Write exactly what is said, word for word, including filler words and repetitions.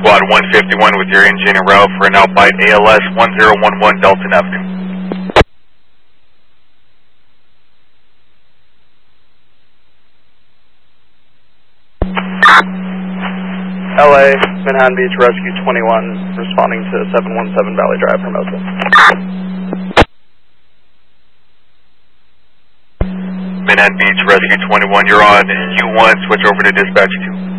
Squad one fifty-one with your engine en route for an outbite A L S one zero one one Dalton Avenue. L A, Manhattan Beach Rescue twenty-one, responding to seven one seven Valley Drive, Hermosa. Manhattan Beach Rescue twenty-one, you're on U one, switch over to dispatch two.